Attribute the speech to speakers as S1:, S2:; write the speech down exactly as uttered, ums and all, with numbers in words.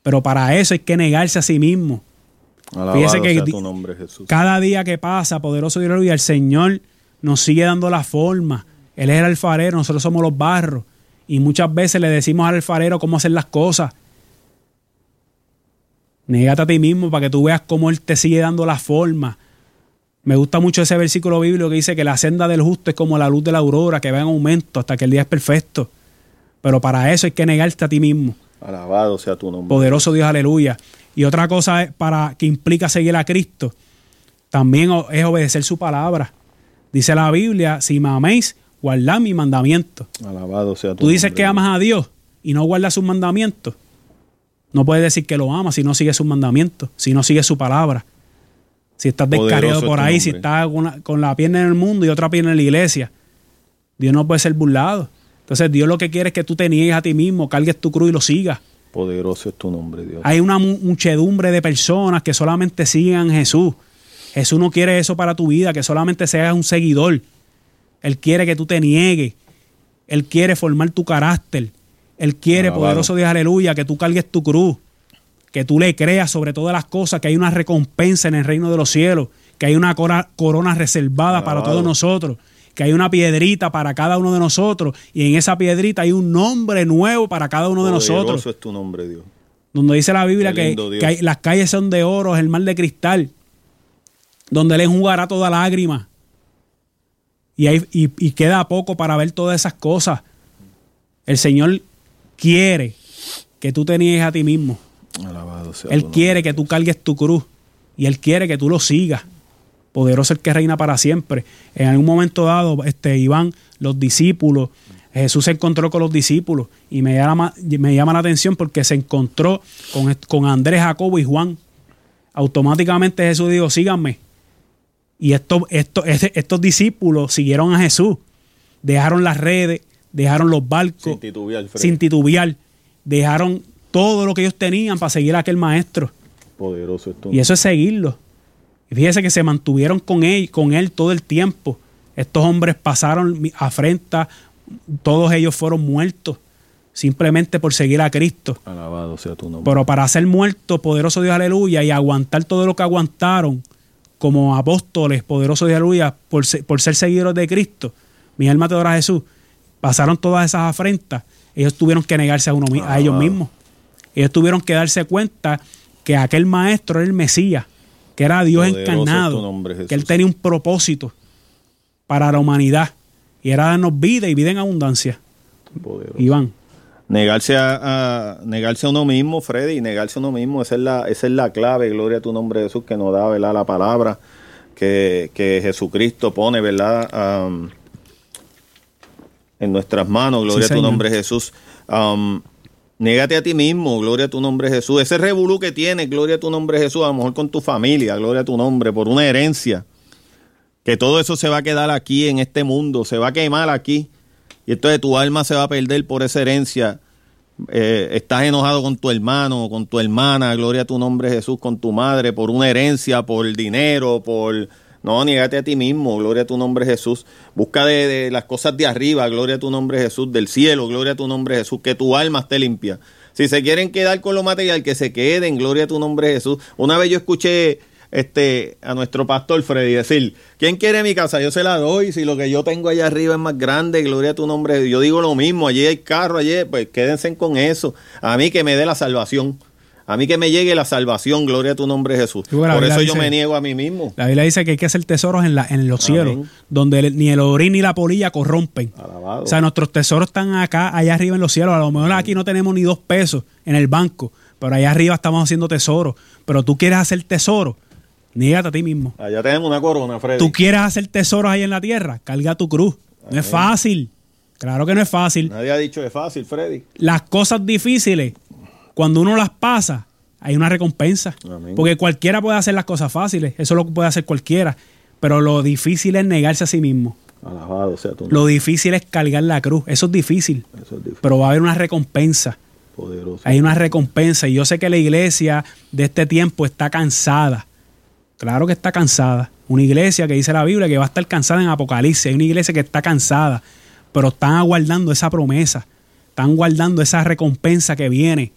S1: Pero para eso hay que negarse a sí mismo.
S2: Alabado
S1: Fíjese que
S2: sea tu nombre, Jesús.
S1: Cada día que pasa, poderoso Dios, aleluya, el Señor nos sigue dando la forma. Él es el alfarero, nosotros somos los barros. Y muchas veces le decimos al alfarero cómo hacer las cosas. Négate a ti mismo para que tú veas cómo Él te sigue dando la forma. Me gusta mucho ese versículo bíblico que dice que la senda del justo es como la luz de la aurora, que va en aumento hasta que el día es perfecto. Pero para eso hay que negarte a ti mismo.
S2: Alabado sea tu nombre.
S1: Poderoso Dios, aleluya. Y otra cosa es para que implica seguir a Cristo, también es obedecer su palabra. Dice la Biblia, si me améis, guardad mis mandamientos.
S2: Alabado sea tu
S1: Tú dices
S2: nombre,
S1: que amas a Dios y no guardas sus mandamientos. No puedes decir que lo amas si no sigues sus mandamientos, si no sigues su palabra. Si estás descarriado por ahí, si estás con, una, con la pierna en el mundo y otra pierna en la iglesia. Dios no puede ser burlado. Entonces Dios lo que quiere es que tú te niegues a ti mismo, cargues tu cruz y lo sigas.
S2: Poderoso es tu nombre, Dios.
S1: Hay una muchedumbre de personas que solamente siguen a Jesús. Jesús no quiere eso para tu vida, que solamente seas un seguidor. Él quiere que tú te niegues. Él quiere formar tu carácter. Él quiere,
S2: Alabado.
S1: Poderoso Dios, aleluya, que tú cargues tu cruz. Que tú le creas sobre todas las cosas, que hay una recompensa en el reino de los cielos, que hay una corona, corona reservada
S2: Alabado.
S1: para todos nosotros, que hay una piedrita para cada uno de nosotros, y en esa piedrita hay un nombre nuevo para cada uno de nosotros.
S2: Poderoso es tu nombre, Dios.
S1: Donde dice la Biblia
S2: Qué
S1: que,
S2: lindo, Dios.
S1: que hay- las calles son de oro, es el mar de cristal, donde Él enjugará toda lágrima. Y, hay, y, y queda poco para ver todas esas cosas. El Señor quiere que tú te niegues a ti mismo.
S2: Alabado sea
S1: Él
S2: tu
S1: quiere
S2: nombre.
S1: que tú cargues tu cruz y Él quiere que tú lo sigas. Poderoso el que reina para siempre. En algún momento dado, este, Iván, los discípulos, Jesús se encontró con los discípulos y me llama, me llama la atención porque se encontró con, con Andrés, Jacobo y Juan. Automáticamente Jesús dijo, síganme. Y estos, estos, estos discípulos siguieron a Jesús. Dejaron las redes, dejaron los barcos.
S2: Sin titubear, Fred.
S1: Sin titubear. Dejaron todo lo que ellos tenían para seguir a aquel maestro.
S2: Poderoso es tu
S1: Y eso es seguirlo. Y fíjese que se mantuvieron con él, con él todo el tiempo. Estos hombres pasaron afrenta, todos ellos fueron muertos simplemente por seguir a Cristo.
S2: Alabado sea tu nombre.
S1: Pero para ser muertos, poderoso Dios, aleluya, y aguantar todo lo que aguantaron como apóstoles, poderoso Dios, aleluya, por ser, por ser seguidores de Cristo, mi alma te adora a Jesús, pasaron todas esas afrentas, ellos tuvieron que negarse a, uno,
S2: Ah.
S1: a ellos mismos. Ellos tuvieron que darse cuenta que aquel maestro era el Mesías, que era Dios
S2: Poderoso es tu
S1: encarnado,
S2: nombre, Jesús.
S1: que Él tenía un propósito para la humanidad y era darnos vida y vida en abundancia.
S2: Poderoso.
S1: Iván.
S2: Negarse a, a negarse a uno mismo, Freddy, negarse a uno mismo, esa es la, esa es la clave, gloria a tu nombre, Jesús, que nos da, ¿verdad?, la palabra que, que Jesucristo pone, ¿verdad?, um, en nuestras manos, gloria
S1: Sí,
S2: a tu
S1: Señor.
S2: nombre, Jesús. Um, négate a ti mismo, gloria a tu nombre, Jesús. Ese revolú que tienes, gloria a tu nombre, Jesús, a lo mejor con tu familia, gloria a tu nombre, por una herencia, que todo eso se va a quedar aquí en este mundo, se va a quemar aquí. Y entonces tu alma se va a perder por esa herencia. Eh, estás enojado con tu hermano, con tu hermana, gloria a tu nombre, Jesús, con tu madre, por una herencia, por dinero, por... No, niégate a ti mismo, gloria a tu nombre, Jesús. Busca de, de las cosas de arriba, gloria a tu nombre, Jesús, del cielo, gloria a tu nombre, Jesús, que tu alma esté limpia. Si se quieren quedar con lo material, que se queden, gloria a tu nombre, Jesús. Una vez yo escuché este a nuestro pastor Freddy decir, ¿quién quiere mi casa? Yo se la doy, si lo que yo tengo allá arriba es más grande, gloria a tu nombre. Yo digo lo mismo, allí hay carro, allí, pues quédense con eso. A mí que me dé la salvación, a mí que me llegue la salvación, gloria a tu nombre, Jesús.
S1: Y bueno,
S2: Por
S1: la
S2: eso
S1: Biblia
S2: yo
S1: dice-
S2: me niego a mí mismo.
S1: La Biblia dice que hay que hacer tesoros en, la, en los cielos,
S2: Amén.
S1: donde el- ni el orín ni la polilla corrompen.
S2: Alabado.
S1: O sea, nuestros tesoros están acá, allá arriba en los cielos. A lo mejor aquí no tenemos ni dos pesos en el banco, pero allá arriba estamos haciendo tesoros. Pero tú quieres hacer tesoros, niégate a ti mismo.
S2: Allá tenemos una corona, Freddy.
S1: Tú quieres hacer tesoros ahí en la tierra, carga tu cruz. No es fácil. Claro que no es fácil.
S2: Nadie ha dicho es fácil, Freddy.
S1: Las cosas difíciles, cuando uno las pasa, hay una recompensa.
S2: Amén.
S1: Porque cualquiera puede hacer las cosas fáciles. Eso lo puede hacer cualquiera. Pero lo difícil es negarse a sí mismo.
S2: Alabado sea tu nombre.
S1: Lo difícil es cargar la cruz. Eso es difícil.
S2: Eso es difícil.
S1: Pero va a haber una recompensa.
S2: Poderoso.
S1: Hay una recompensa. Y yo sé que la iglesia de este tiempo está cansada. Claro que está cansada. Una iglesia que dice la Biblia que va a estar cansada en Apocalipsis. Hay una iglesia que está cansada. Pero están aguardando esa promesa. Están guardando esa recompensa que viene.